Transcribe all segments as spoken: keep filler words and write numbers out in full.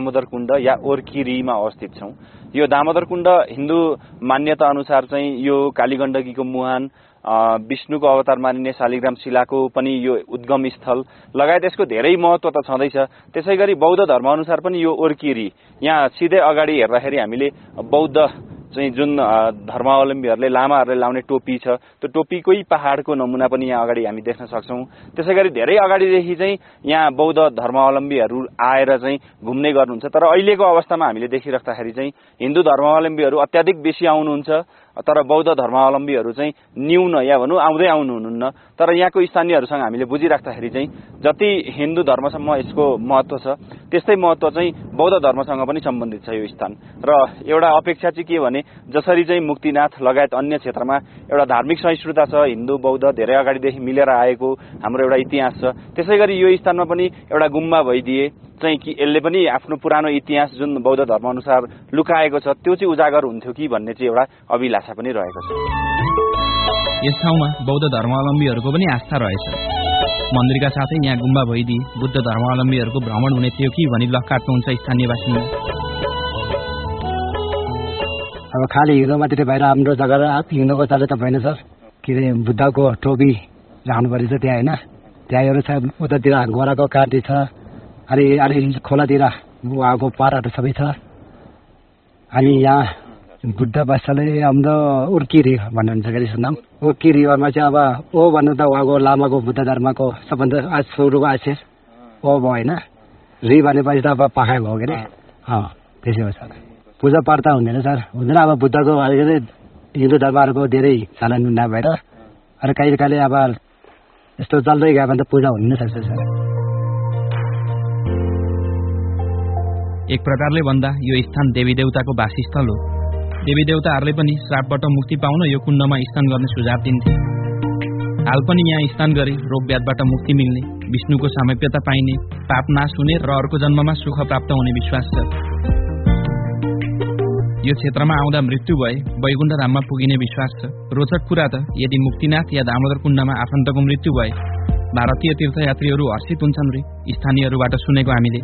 दामोदर कुण्ड या ओर्किरीमा अवस्थित छौं। यो दामोदर कुण्ड हिन्दू मान्यता अनुसार चाहिँ यो कालीगण्डकीको मुहान, विष्णुको अवतार मानिने शालिग्राम शिलाको पनि यो उद्गम स्थल लगायत यसको धेरै महत्व त छँदैछ। त्यसैगरी बौद्ध धर्म अनुसार पनि यो ओर्किरी, यहाँ सिधै अगाडि हेर्दाखेरि हामीले बौद्ध चाहिँ जुन धर्मावलम्बीहरूले लामाहरूले लाउने टोपी छ, त्यो टोपीकै पहाडको नमुना पनि यहाँ अगाडि हामी देख्न सक्छौं। त्यसैगरी धेरै अगाडिदेखि चाहिँ यहाँ बौद्ध धर्मावलम्बीहरू आएर चाहिँ घुम्ने गर्नुहुन्छ। तर अहिलेको अवस्थामा हामीले देखिराख्दाखेरि चाहिँ हिन्दू धर्मावलम्बीहरू अत्याधिक बेसी आउनुहुन्छ, तर बौद्ध धर्मावलम्बीहरू चाहिँ न्यून या भनौँ आउँदै आउनुहुन्न। तर यहाँको स्थानीयहरूसँग हामीले बुझिराख्दाखेरि चाहिँ जति हिन्दू धर्मसम्म यसको महत्व छ, त्यस्तै महत्व चाहिँ बौद्ध धर्मसँग पनि सम्बन्धित छ यो स्थान। र एउटा अपेक्षा चाहिँ के भने जसरी चाहिँ मुक्तिनाथ लगायत अन्य क्षेत्रमा एउटा धार्मिक सहिष्णुता छ, हिन्दू बौद्ध धेरै अगाडिदेखि मिलेर आएको हाम्रो एउटा इतिहास छ, त्यसैगरी यो स्थानमा पनि एउटा गुम्बा भइदिए चाहिँ कि यसले पनि आफ्नो पुरानो इतिहास जुन बौद्ध धर्म अनुसार लुकाएको छ त्यो चाहिँ उजागर हुन्थ्यो कि भन्ने चाहिँ एउटा अभिलाषा पनि रहेको छ। यस ठाउँमा बौद्ध धर्मावलम्बीहरूको पनि आस्था रहेछ। मन्दिरका साथै यहाँ गुम्बा भइदिए बुद्ध धर्मावलम्बीहरूको भ्रमण हुने थियो कि भनी लख काट्नुहुन्छ स्थानीय बासिन्दा। अब खाली हिँड्नु मात्रै भएर हाम्रो जग्गा हिँड्नुको चाले त भएन सर। के अरे बुद्धको टोपी राख्नु परेछ त्यहाँ होइन, त्यहाँहरू छ, उतातिर गोराको काँटी छ, अलि अलि खोलातिर उहाँको पाराहरू सबै छ। अनि यहाँ बुद्ध बस्छले हाम्रो उर्किरी भन्नुहुन्छ कि यसको नाम उर्किरीमा चाहिँ अब ओ भन्नु त उहाँको लामाको बुद्ध धर्मको सबभन्दा आज सुरुको आशेष ओ भयो होइन, री भनेपछि त अब पाखा भयो के अरे। अँ त्यसै हो सर। पूजा पाठ त हुँदैन सर, हुँदैन। अब बुद्धको अलिकति हिन्दू धर्महरूको धेरै चलन नभएर अरू कहिले कहिले अब यस्तो चल्दै गयो भने त पूजा हुन सक्छ सर। एक प्रकारले भन्दा यो स्थान देवी देवताको वासस्थल हो। देवी देवताहरूले पनि श्रापबाट मुक्ति पाउन यो कुण्डमा स्नान गर्ने सुझाव दिन्थे। हाल पनि यहाँ स्नान गरे रोग व्याधबाट मुक्ति मिल्ने, विष्णुको सामिप्यता पाइने, पाप नाश हुने र अर्को जन्ममा सुख प्राप्त हुने विश्वास छ। यो क्षेत्रमा आउँदा मृत्यु भए वैकुण्ठ धाममा पुगिने विश्वास छ। रोचक कुरा त यदि मुक्तिनाथ या दामोदर कुण्डमा आफन्तको मृत्यु भए भारतीय तीर्थयात्रीहरू हर्षित हुन्छन् रे, स्थानीयहरूबाट सुनेको हामीले।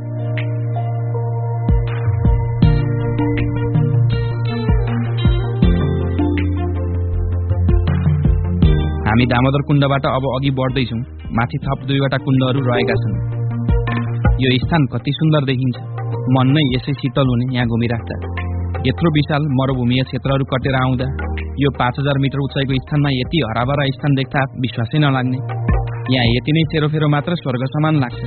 हामी दामोदर कुण्डबाट अब अघि बढ्दैछौँ। माथि थप दुईवटा कुण्डहरू रहेका छन्। यो स्थान कति सुन्दर देखिन्छ, मन नै यसै शीतल हुने यहाँ घुमिराख्दा। यत्रो विशाल मरुभूमीय क्षेत्रहरू कटेर आउँदा यो पाँच हजार मिटर उचाइको स्थानमा यति हराभरा स्थान देख्दा विश्वासै नलाग्ने। यहाँ यति नै सेरोफेरो मात्र स्वर्ग समान लाग्छ।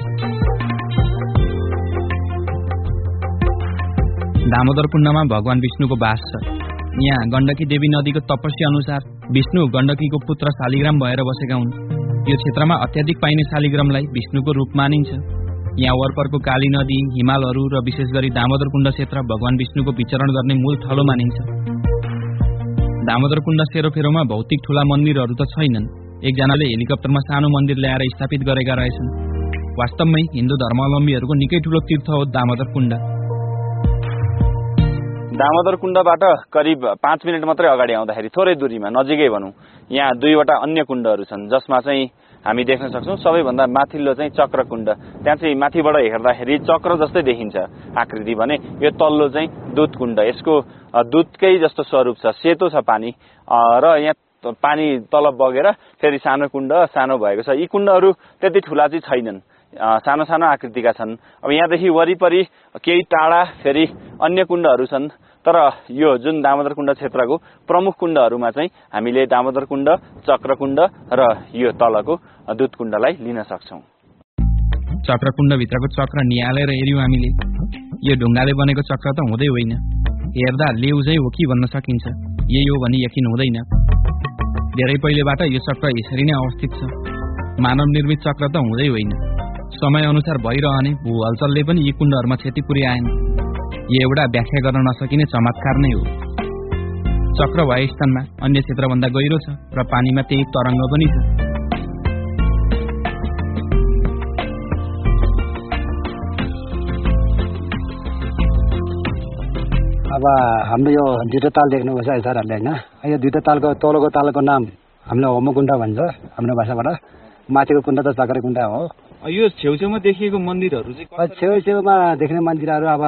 दामोदर कुण्डमा भगवान विष्णुको वास छ। यहाँ गण्डकी देवी नदीको तपस्या अनुसार विष्णु गण्डकीको पुत्र शालिग्राम भएर बसेका हुन्। यो क्षेत्रमा अत्याधिक पाइने शालिग्रामलाई विष्णुको रूप मानिन्छ। यहाँ वरपरको काली नदी, हिमालहरू र विशेष गरी दामोदर कुण्ड क्षेत्र भगवान विष्णुको विचरण गर्ने मूल थलो मानिन्छ। दामोदर कुण्ड सेरोफेरोमा भौतिक ठूला मन्दिरहरू त छैनन्। एकजनाले हेलिकप्टरमा सानो मन्दिर ल्याएर स्थापित गरेका रहेछन्। वास्तवमै हिन्दू धर्मावलम्बीहरूको निकै ठूलो तीर्थ हो दामोदर कुण्ड। दामोदर कुण्डबाट करिब पाँच मिनट मात्रै अगाडि आउँदाखेरि थोरै दूरीमा नजिकै भनौँ यहाँ दुईवटा अन्य कुण्डहरू छन्, जसमा चाहिँ हामी देख्न सक्छौँ सबैभन्दा माथिल्लो चाहिँ चक्र कुण्ड। त्यहाँ चाहिँ माथिबाट हेर्दाखेरि चक्र जस्तै देखिन्छ आकृति भने, यो तल्लो चाहिँ दुध कुण्ड। यसको दुधकै जस्तो स्वरूप छ, सेतो छ पानी र यहाँ पानी तल बगेर फेरि सानो कुण्ड सानो भएको छ। यी कुण्डहरू त्यति ठुला चाहिँ छैनन्, सानो सानो आकृतिका छन्। अब यहाँदेखि वरिपरि केही टाढा फेरि अन्य कुण्डहरू छन्, तर यो जुन दामोदर कुण्ड क्षेत्रको प्रमुख कुण्डहरूमा चाहिँ हामीले दामोदर कुण्ड, चक्र कुण्ड र यो तलको दुध कुण्डलाई लिन सक्छौँ। चक्र कुण्डभित्रको चक्र निहालेर हेऱ्यौँ हामीले। यो ढुङ्गाले बनेको चक्र त हुँदै होइन, हेर्दा लेउजै हो कि भन्न सकिन्छ। यही हो भने यकिन हुँदैन। धेरै पहिलेबाट यो चक्र यसरी नै अवस्थित छ। मानव निर्मित चक्र त हुँदै होइन। समय अनुसार भइरहने भू हलचलले पनि यी कुण्डहरूमा क्षति पुर्याएन। यो एउटा व्याख्या गर्न नसकिने चमत्कार नै हो। चक्र भए स्थानमा अन्य क्षेत्रभन्दा गहिरो छ र पानीमा त्यही तरङ्ग पनि छ। अब हाम्रो यो दुईटा ताल देख्नुभएको छ सरहरूले होइन। यो दुईटा तालको तलको तालको नाम हामीले होमकुण्ड भन्छ हाम्रो भाषाबाट, माथिको कुण्ड त चक्रे कुण्ड हो। यो छेउछेउमा देखिएको मन्दिरहरू चाहिँ छेउछेउमा देख्ने मन्दिरहरू अब